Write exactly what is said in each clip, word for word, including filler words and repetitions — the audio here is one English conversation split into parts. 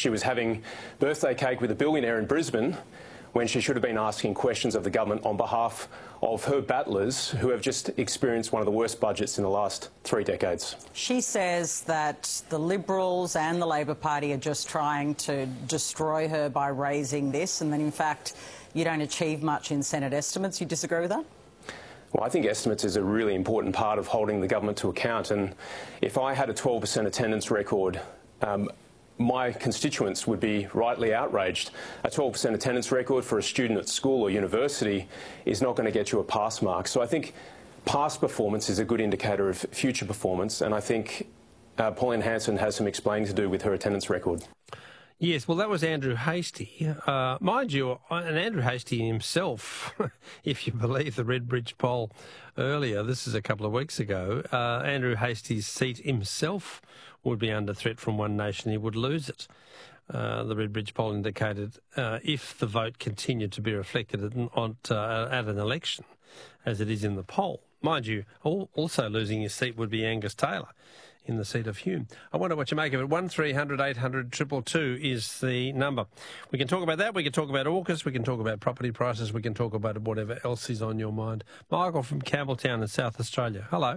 she was having birthday cake with a billionaire in Brisbane when she should have been asking questions of the government on behalf of her battlers who have just experienced one of the worst budgets in the last three decades. She says that the Liberals and the Labor Party are just trying to destroy her by raising this, and that in fact you don't achieve much in Senate estimates. You disagree with that? Well, I think estimates is a really important part of holding the government to account, and if I had a twelve percent attendance record, um, my constituents would be rightly outraged. A twelve percent attendance record for a student at school or university is not going to get you a pass mark. So I think past performance is a good indicator of future performance, and I think uh, Pauline Hanson has some explaining to do with her attendance record. Yes, well, that was Andrew Hastie. Uh, mind you, and Andrew Hastie himself, if you believe the Redbridge poll earlier, this is a couple of weeks ago, uh, Andrew Hastie's seat himself would be under threat from One Nation. He would lose it. Uh, the Redbridge poll indicated uh, if the vote continued to be reflected at, on, uh, at an election, as it is in the poll. Mind you, also losing his seat would be Angus Taylor in the seat of Hume. I wonder what you make of it. one three hundred eight hundred two two two is the number. We can talk about that. We can talk about AUKUS. We can talk about property prices. We can talk about whatever else is on your mind. Michael from Campbelltown in South Australia. Hello.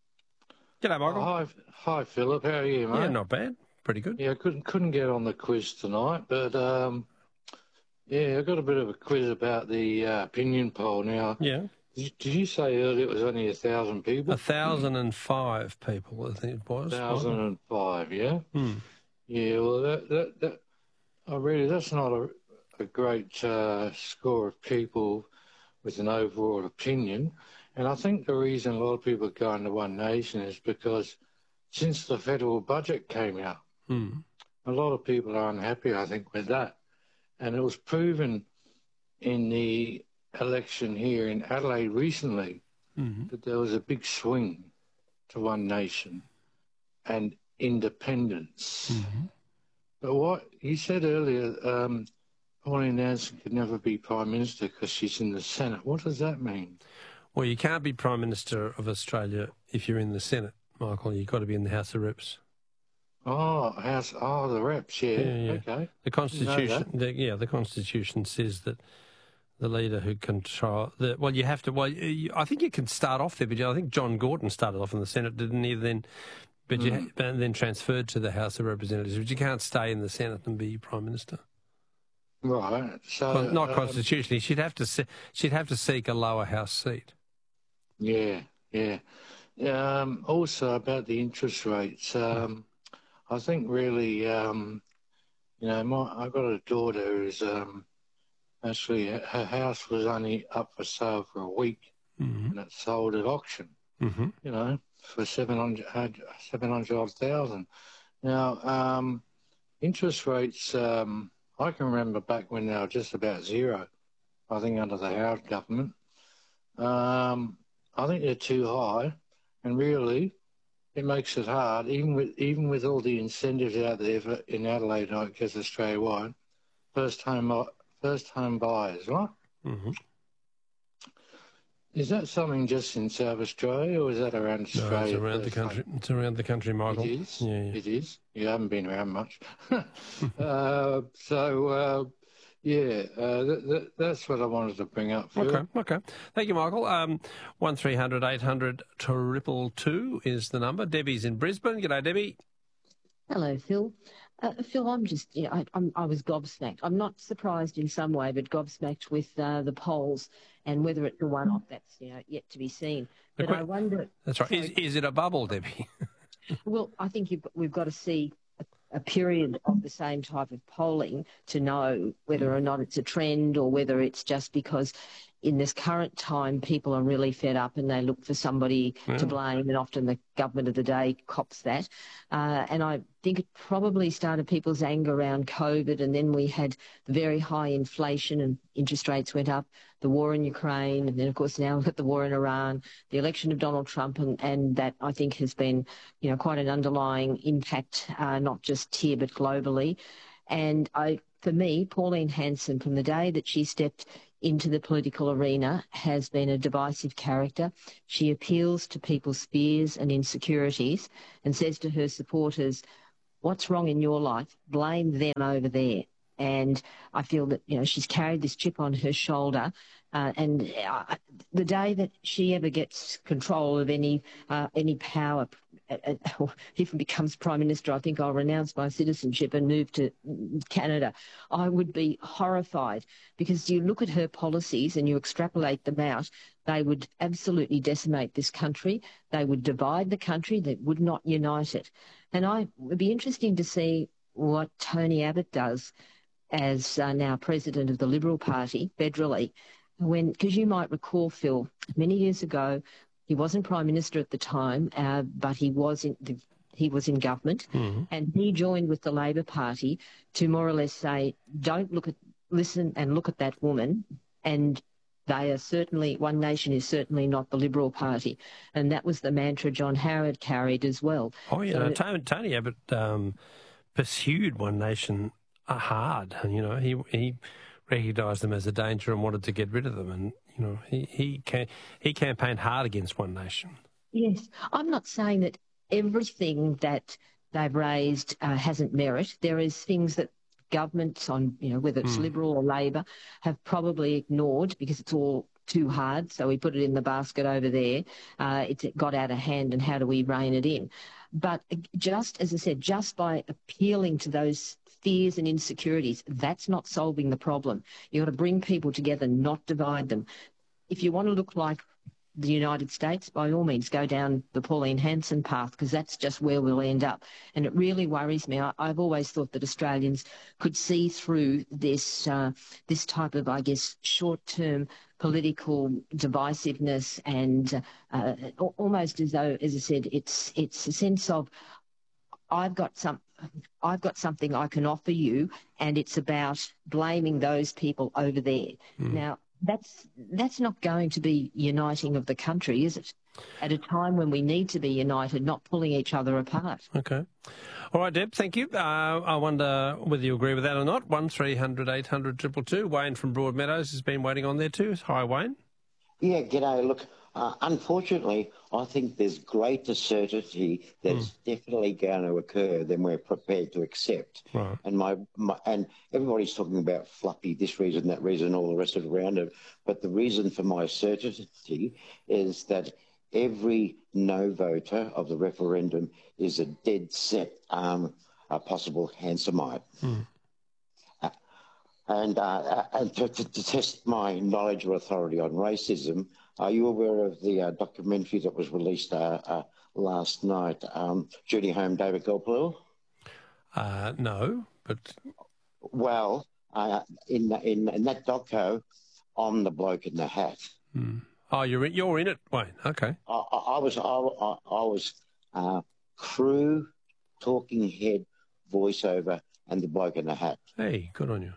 G'day, Michael. Oh, hi, hi, Philip. How are you, mate? Yeah, not bad. Pretty good. Yeah, I couldn't couldn't get on the quiz tonight, but um, yeah, I got a bit of a quiz about the uh, opinion poll. Now, yeah. Did, did you say earlier it was only a thousand people? A thousand and five people, I think it was. A thousand and five, yeah. Hmm. Yeah. Well, that that that. Oh, really, that's not a a great uh, score of people with an overall opinion. And I think the reason a lot of people are going to One Nation is because since the federal budget came out, mm. a lot of people are unhappy, I think, with that. And it was proven in the election here in Adelaide recently mm. that there was a big swing to One Nation and independence. Mm-hmm. But what you said earlier, um, Pauline Hanson could never be Prime Minister because she's in the Senate. What does that mean? Well, you can't be Prime Minister of Australia if you're in the Senate, Michael. You've got to be in the House of Reps. Oh, House, oh, the Reps, yeah. yeah, yeah. Okay. The Constitution, the, yeah, the Constitution says that the leader who control, the, well, you have to, well, you, I think you can start off there, but I think John Gorton started off in the Senate, didn't he? Then, but you Mm. and then transferred to the House of Representatives. But you can't stay in the Senate and be Prime Minister. Right. So Well, not um, constitutionally. She'd have to. Se- she'd have to seek a lower house seat. Yeah, yeah. Um, also about the interest rates, um, I think really, um, you know, my, I've got a daughter who's um, actually, her house was only up for sale for a week Mm-hmm. and it sold at auction, Mm-hmm. you know, for seven hundred, seven hundred odd thousand. Now, um, interest rates, um, I can remember back when they were just about zero, I think under the Howard government. Um, I think they're too high, and really, it makes it hard, even with even with all the incentives out there for, in Adelaide, I guess Australia-wide, first home first home buyers, right? Mm-hmm. Is that something just in South Australia, or is that around No, Australia? it's around the country. It's around the country, Michael. It is. Yeah, yeah. It is. You haven't been around much, uh, so. Uh, Yeah, uh, th- th- that's what I wanted to bring up. Phil. Okay, okay. Thank you, Michael. Um, one three hundred eight hundred triple two is the number. Debbie's in Brisbane. G'day, Debbie. Hello, Phil. Uh, Phil, I'm just, you know, I, I'm, I was gobsmacked. I'm not surprised in some way, but gobsmacked with uh, the polls and whether it's a one-off, that's, you know, yet to be seen. But que- I wonder... That's right. Is, is it a bubble, Debbie? Well, I think you've, we've got to see a, a period of the same type of polling to know whether or not it's a trend or whether it's just because in this current time people are really fed up and they look for somebody Yeah. to blame, and often the government of the day cops that. Uh, and I think it probably started people's anger around COVID, and then we had very high inflation and interest rates went up, the war in Ukraine, and then, of course, now we've got the war in Iran, the election of Donald Trump, and, and that, I think, has been, you know, quite an underlying impact, uh, not just here but globally. And I, for me, Pauline Hanson, from the day that she stepped into the political arena, has been a divisive character. She appeals to people's fears and insecurities and says to her supporters, what's wrong in your life, blame them over there. And I feel that, you know, she's carried this chip on her shoulder. Uh, and uh, the day that she ever gets control of any uh, any power, uh, or even becomes Prime Minister, I think I'll renounce my citizenship and move to Canada. I would be horrified, because you look at her policies and you extrapolate them out, they would absolutely decimate this country. They would divide the country. They would not unite it. And I it would be interesting to see what Tony Abbott does as uh, now President of the Liberal Party federally, when, because you might recall, Phil, many years ago, he wasn't Prime Minister at the time, uh, but he was in the, he was in government, mm-hmm. and he joined with the Labor Party to more or less say, don't look at, listen and look at that woman, and they are certainly, One Nation is certainly not the Liberal Party. And that was the mantra John Howard carried as well. Oh, yeah, so, no, Tony, Tony Abbott um, pursued One Nation hard. You know, he he recognised them as a danger and wanted to get rid of them. And, you know, he, he, can, he campaigned hard against One Nation. Yes. I'm not saying that everything that they've raised uh, hasn't merit. There is things that governments on, you know, whether it's mm. Liberal or Labor, have probably ignored because it's all too hard. So we put it in the basket over there. Uh, it's it got out of hand, and how do we rein it in? But just, as I said, just by appealing to those fears and insecurities, that's not solving the problem. You've got to bring people together, not divide them. If you want to look like the United States, by all means, go down the Pauline Hanson path, because that's just where we'll end up. And it really worries me. I, I've always thought that Australians could see through this uh, this type of, I guess, short-term political divisiveness, and uh, almost as though, as I said, it's it's a sense of I've got some. I've got something I can offer you, and it's about blaming those people over there. Mm. Now, that's that's not going to be uniting of the country, is it? At a time when we need to be united, not pulling each other apart. Okay. All right, Deb, thank you. Uh, I wonder whether you agree with that or not. one three hundred eight hundred two two two. Wayne from Broadmeadows has been waiting on there too. Hi, Wayne. Yeah, g'day. Look, uh, unfortunately, I think there's greater certainty that's mm. definitely going to occur than we're prepared to accept. Right. And my, my and everybody's talking about fluffy, this reason, that reason, all the rest of it around it. But the reason for my certainty is that every no voter of the referendum is a dead set um, a possible Hansomite. Mm. Uh, and uh, and to, to, to test my knowledge or authority on racism, are you aware of the uh, documentary that was released uh, uh, last night, um, Journey Home, David Goldblum? Uh, no, but... Well, uh, in, in in that doco, I'm the bloke in the hat. Mm. Oh, you're in, you're in it, Wayne. Okay. I, I, I was I, I, I was uh, crew, talking head, voiceover, and the bloke in the hat. Hey, good on you.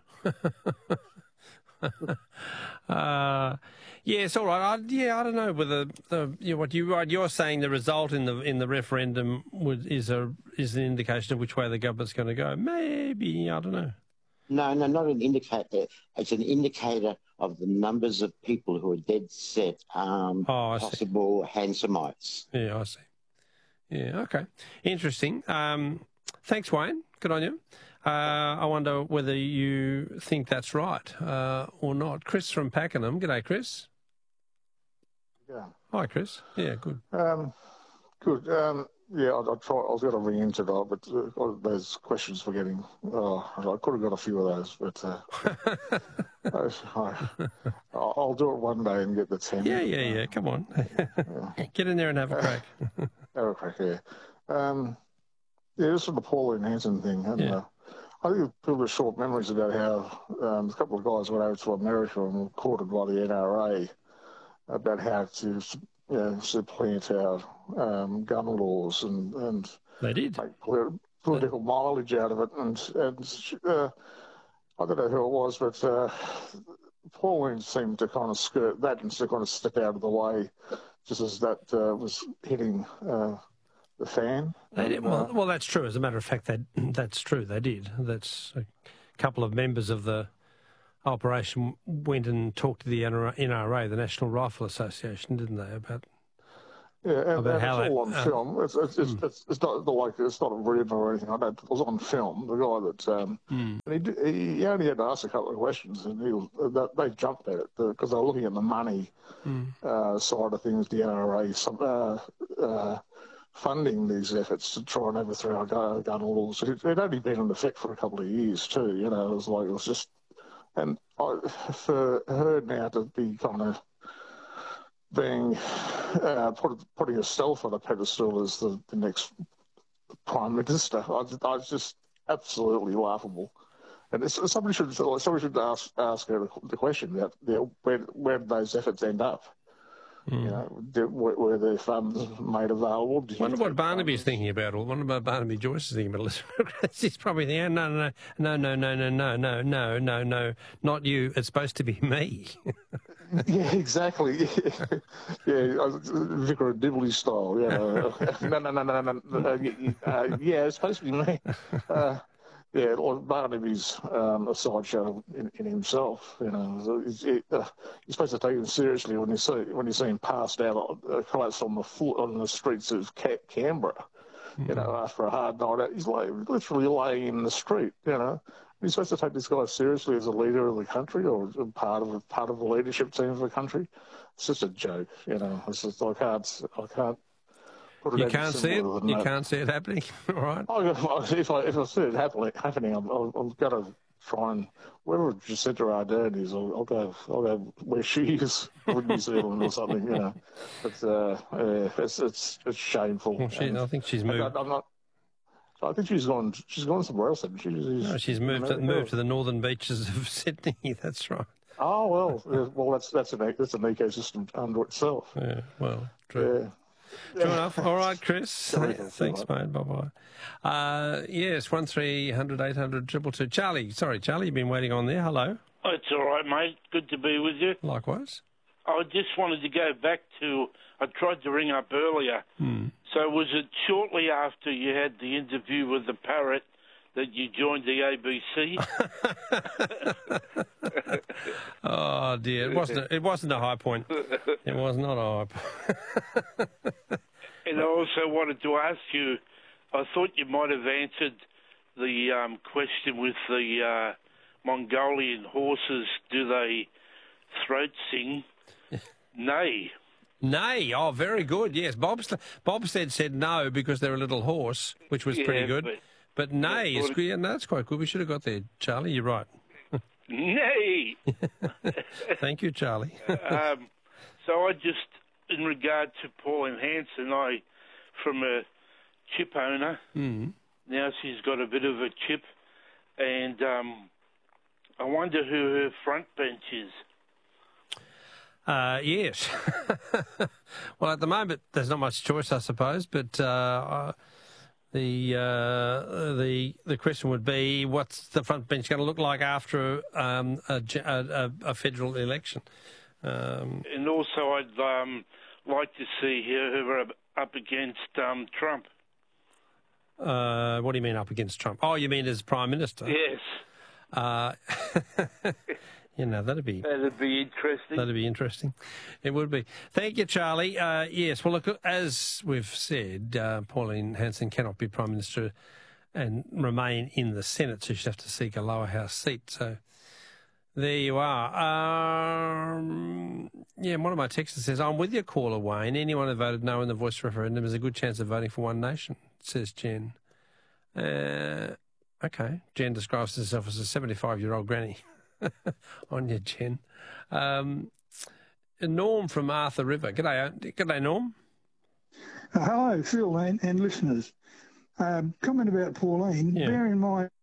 uh, yeah, it's all right. I, yeah, I don't know whether the you know, what you you're saying the result in the in the referendum would, is a is an indication of which way the government's going to go. Maybe, I don't know. No, no, not an indicator. It's an indicator of the numbers of people who are dead set um, oh, possible Hansomites. Yeah, I see. Yeah, okay. Interesting. Um, thanks, Wayne. Good on you. Uh, I wonder whether you think that's right uh, or not. Chris from Pakenham. G'day, Chris. Yeah. Hi, Chris. Yeah, good. Um, good. Um, yeah, I, I, try, I was going to ring into that, but uh, there's questions for getting. Uh, I could have got a few of those, but uh, I, I, I'll do it one day and get the ten. Yeah, yeah, yeah. Come on. Yeah. Get in there and have a crack. have a crack, yeah. Um, yeah, this is the Pauline Hanson thing. And, yeah. uh, I think people have short memories about how um, a couple of guys went over to America and were courted by the N R A about how to, you know, supplant our um, gun laws and, and they did make political, political they... mileage out of it. And, and uh, I don't know who it was, but uh, Pauline seemed to kind of skirt that and to kind of step out of the way just as that uh, was hitting uh, the fan. They did. And, well, uh, well, that's true. As a matter of fact, that that's true. They did. That's a couple of members of the operation went and talked to the N R A, the National Rifle Association, didn't they, about Yeah, and, About and how it's all that- on uh, film. It's it's, it's, mm. it's it's not like it's not written or anything like that. It was on film. The guy that um, Mm. and he, did- he he only had to ask a couple of questions, and he was, that, they jumped at it because they were looking at the money Mm. uh, side of things. The N R A some, uh, uh, funding these efforts to try and overthrow our gun, gun laws. It, it'd only been in effect for a couple of years too. You know, it was like it was just, and I, for her now to be kind of being uh, put, putting herself on a pedestal as the, the next prime minister, I, I was just absolutely laughable. And it's, somebody should somebody should ask ask her the question about you know, where where did those efforts end up? Mm. You know, did, were, were the funds made available? Did I wonder you what take Barnaby's funds? thinking about, or wonder what Barnaby Joyce is thinking about. He's probably thinking, no, no, no, no, no, no, no, no, no, no, no, not you. It's supposed to be me. Yeah, exactly. Yeah, uh, Vicar of Dibley style. You know, no, no, no, no, no. no. Uh, uh, yeah, it's supposed to be me. Uh, yeah, well, Barnaby's um, a sideshow in, in himself. You know, so he's, he, uh, you're supposed to take him seriously when you see when you see him passed out, uh, collapsed on the foot on the streets of Ca- Canberra. Mm. You know, after a hard night out, he's like literally laying in the street. You know. You're supposed to take this guy seriously as a leader of the country or part of a, part of the leadership team of the country. It's just a joke, you know. It's just I can't I can't put it You any can't see it. simpler than You that. can't see it happening. All right. I, if I if I see it happening, happening, I'm, I'm going to try and wherever Jacinta Ardern is, I'll, I'll go I'll go where she is, in New Zealand or something, you know. But uh, yeah, it's it's it's shameful. Well, she, I think she's moved. I, I'm not. I think she's gone. She's gone somewhere else. Hasn't she? She's, No, she's moved to, moved to the northern beaches of Sydney. That's right. Oh well, yeah, well that's that's an that's an ecosystem unto itself. Yeah, well, true. Yeah. True enough. All right, Chris. Sorry, Thanks, mate. Bye bye. Uh, yes, one three hundred eight hundred triple two. Charlie, sorry, Charlie, you've been waiting on there. Hello. Oh, it's all right, mate. Good to be with you. Likewise. I just wanted to go back to. I tried to ring up earlier. Hmm. So was it shortly after you had the interview with the parrot that you joined the A B C? Oh dear, it wasn't. It wasn't a high point. It was not a high point. And I also wanted to ask you. I thought you might have answered the um, question with the uh, Mongolian horses. Do they throat sing? Nay. Nay. Oh, very good. Yes, Bob. Bob said said no because they're a little hoarse, which was Yeah, pretty good. but- But nay is but- good. Yeah, no, that's quite good. We should have got there, Charlie. You're right. Nay. Thank you, Charlie. um, so I just, in regard to Pauline Hanson, I, from a chip owner, Mm. now she's got a bit of a chip, and um, I wonder who her front bench is. Uh, yes. Well, at the moment, there's not much choice, I suppose. But uh, uh, the uh, the the question would be, what's the front bench going to look like after um, a, a, a federal election? Um, And also, I'd um, like to see her up, up against um, Trump. uh, what do you mean up against Trump? Oh, you mean as Prime Minister? Yes, Uh, you know, that'd be that'd be interesting. That'd be interesting. It would be. Thank you, Charlie. Uh, yes, well, look, as we've said, uh, Pauline Hanson cannot be Prime Minister and remain in the Senate, so she'd have to seek a lower house seat. So there you are. Um, yeah, one of my texters says, I'm with your caller, Wayne. Anyone who voted no in the Voice referendum has a good chance of voting for One Nation, says Jen. Uh, okay. Jen describes herself as a seventy-five-year-old granny. On you, Jen. Um, Norm from Arthur River. G'day, g'day Norm. Uh, hello, Phil and, and listeners. Um, comment about Pauline. Yeah. Bear in mind.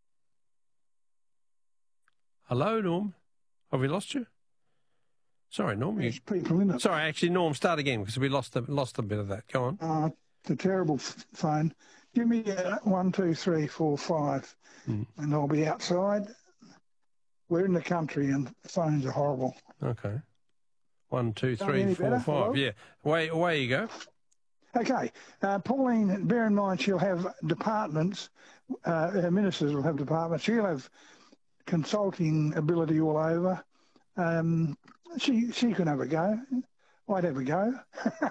Hello, Norm. Have we lost you? Sorry, Norm. You... There's people in it. Sorry, actually, Norm, start again because we lost a, lost a bit of that. Go on. Uh, it's a terrible f- phone. Give me uh, one, two, three, four, five, Mm. and I'll be outside. We're in the country and phones are horrible. Okay. One, two, Don't three, any four, better? five. Hello? Yeah. Away, away you go. Okay, uh, Pauline, bear in mind she'll have departments, uh, her ministers will have departments, she'll have consulting ability all over. Um, she she can have a go. I'd have a go.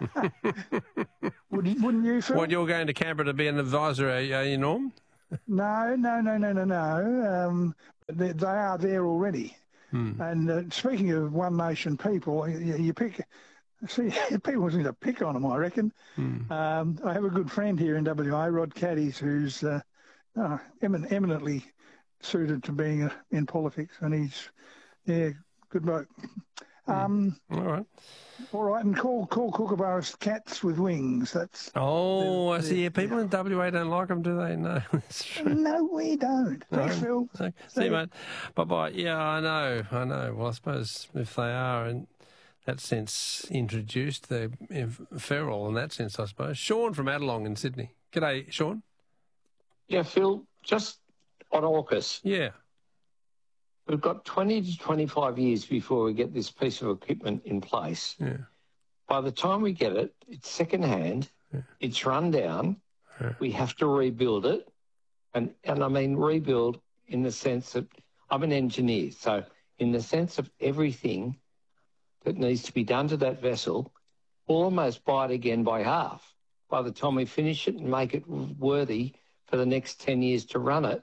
wouldn't, wouldn't you, Phil? What, you're going to Canberra to be an advisor, are you, Norm? No, no, no, no, no, no. Um, they, they are there already. Hmm. And uh, speaking of One Nation people, you, you pick... See, people seem to pick on them, I reckon. Hmm. Um, I have a good friend here in W A, Rod Caddies, who's uh, uh, emin- eminently suited to being uh, in politics, and he's, yeah, good bloke. Um, all right. All right, and call call Kookaburras cats with wings. That's oh, I see. Yeah, people in W A don't like them, do they? No, that's true. No, we don't. Thanks, no. Phil. Okay. See you, mate. Bye bye. Yeah, I know, I know. Well, I suppose if they are in that sense introduced, they're feral in that sense, I suppose. Sean from Adelong in Sydney. G'day, Sean. Yeah, Phil. Just on AUKUS. Yeah. We've got twenty to twenty-five years before we get this piece of equipment in place. Yeah. By the time we get it, it's second-hand, yeah. It's run down, yeah. We have to rebuild it. And, and I mean rebuild in the sense that I'm an engineer, so in the sense of everything that needs to be done to that vessel, we'll almost buy it again by half. By the time we finish it and make it worthy for the next ten years to run it,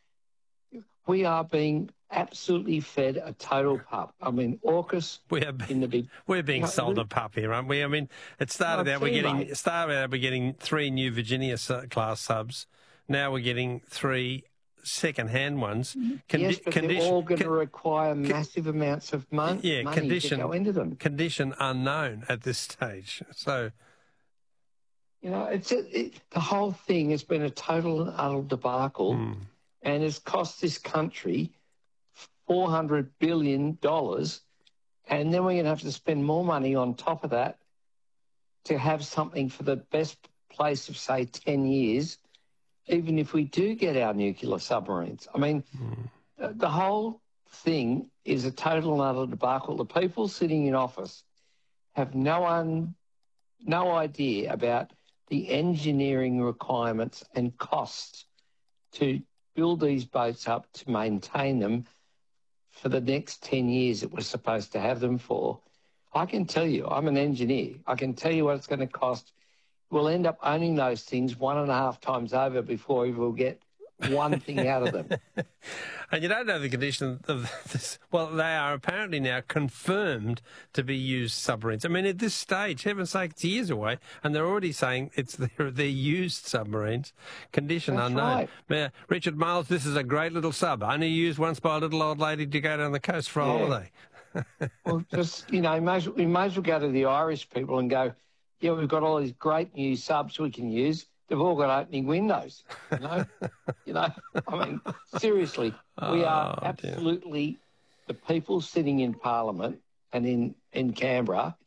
we are being absolutely fed a total pup. I mean, AUKUS we are being, in the big... We're being you know, sold a pup here, aren't we? I mean, it started out we're getting it started out we're getting three new Virginia class subs. Now we're getting three second-hand ones. Condi- yes, but they're all going to con- require con- massive amounts of mon- yeah, money condition, to go into them. Condition unknown at this stage. So, you know, it's a, it, the whole thing has been a total and utter debacle, mm. and has cost this country four hundred billion dollars, and then we're going to have to spend more money on top of that to have something for the best place of, say, ten years, even if we do get our nuclear submarines. I mean, mm. the whole thing is a total and utter debacle. The people sitting in office have no, un, no idea about the engineering requirements and costs to build these boats up, to maintain them for the next ten years that we're supposed to have them for. I can tell you, I'm an engineer, I can tell you what it's going to cost. We'll end up owning those things one and a half times over before we will get one thing out of them. And you don't know the condition of this. Well, they are apparently now confirmed to be used submarines. I mean, at this stage, heaven's sake, it's years away, and they're already saying it's they're, they're used submarines. Condition That's unknown. Right. Uh, Richard Miles, this is a great little sub, only used once by a little old lady to go down the coast for a yeah. holiday. Well, just, you know, we may, we may as well go to the Irish people and go, yeah, we've got all these great new subs we can use. They've all got opening windows, you know. you know, I mean, seriously, we are oh, absolutely dear. The people sitting in Parliament and in, in Canberra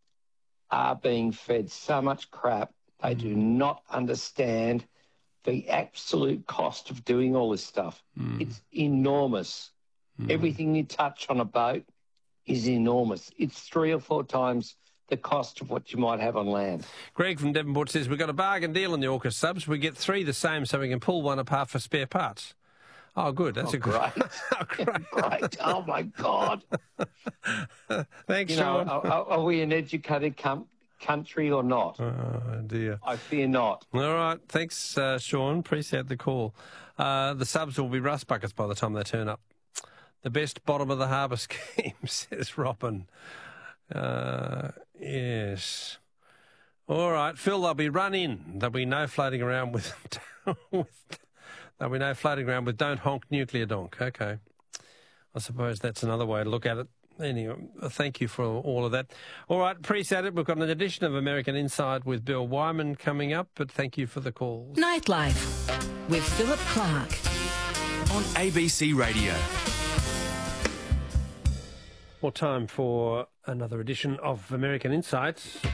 are being fed so much crap. They mm. do not understand the absolute cost of doing all this stuff. Mm. It's enormous. Mm. Everything you touch on a boat is enormous. It's three or four times the cost of what you might have on land. Greg from Devonport says, we've got a bargain deal on the AUKUS subs. We get three the same so we can pull one apart for spare parts. Oh, good. That's oh, a good... Great. oh, great. great. Oh, my God. Thanks, you know, Sean. Are, are we an educated com- country or not? Oh, dear. I fear not. All right. Thanks, uh, Sean. Appreciate the call. Uh, the subs will be rust buckets by the time they turn up. The best bottom of the harbour scheme, says Robin. Uh, yes. All right, Phil, they'll be run in. There'll be no floating around with... with there'll be no floating around with don't honk nuclear donk. Okay. I suppose that's another way to look at it. Anyway, thank you for all of that. All right, appreciate it. We've got an edition of American Inside with Bill Wyman coming up, but thank you for the calls. Nightlife with Philip Clark on A B C Radio. Well, time for another edition of American Insights.